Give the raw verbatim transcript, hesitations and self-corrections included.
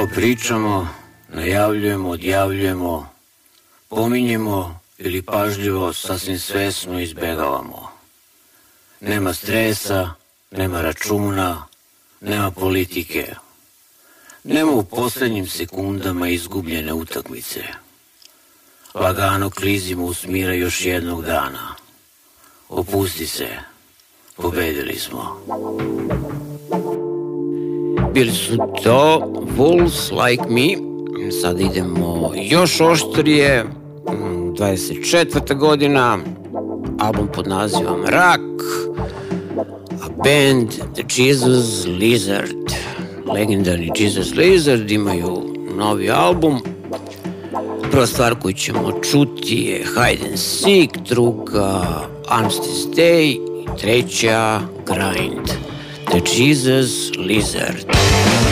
pričamo, najavljujemo, odjavljujemo, pominjemo ili pažljivo sasvim svesno izbegavamo. Nema stresa, nema računa, nema politike. Nema u posljednjim sekundama izgubljene utakmice. Lagano klizimo u smira još jednog dana. Opusti se, pobedili smo. Bili su to Wolves Like Me. Sad idemo još oštrije. dvadeset četvrta godina. Album pod nazivom Rak. A band The Jesus Lizard. Legendarni Jesus Lizard imaju novi album. Prva stvar koju ćemo čuti je Hide and Seek, druga Armistice Day i treća Grind. The Jesus Lizard.